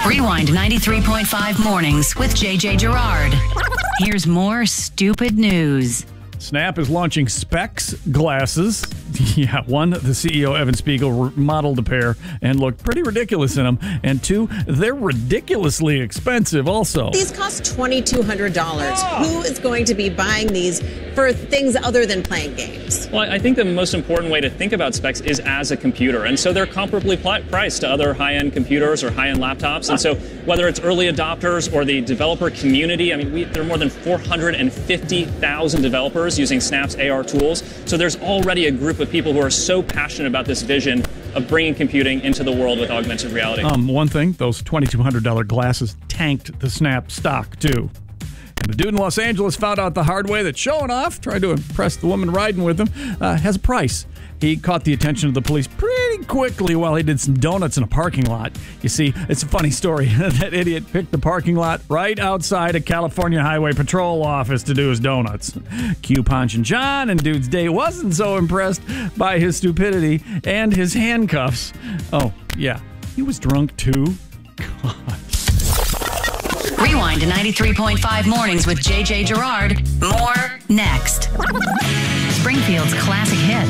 Rewind 93.5 Mornings with JJ Gerard. Here's more stupid news. Snap is launching Specs glasses. Yeah, one, the CEO, Evan Spiegel, modeled a pair and looked pretty ridiculous in them. And two, they're ridiculously expensive also. These cost $2,200. Who is going to be buying these for things other than playing games? Well, I think the most important way to think about Specs is as a computer. And so they're comparably priced to other high-end computers or high-end laptops. And so whether it's early adopters or the developer community, I mean, there are more than 450,000 developers using Snap's AR tools. So there's already a group of people who are so passionate about this vision of bringing computing into the world with augmented reality. One thing, those $2,200 glasses tanked the Snap stock, too. And the dude in Los Angeles found out the hard way that showing off, trying to impress the woman riding with him, has a price. He caught the attention of the police pretty quickly while he did some donuts in a parking lot. You see, it's a funny story. That idiot picked the parking lot right outside a California Highway Patrol office to do his donuts. Cue Ponch and John, and dude's day wasn't so impressed by his stupidity and his handcuffs. Oh, yeah, he was drunk too. God. Rewind to 93.5 Mornings with JJ Gerard. More next. Springfield's classic hit.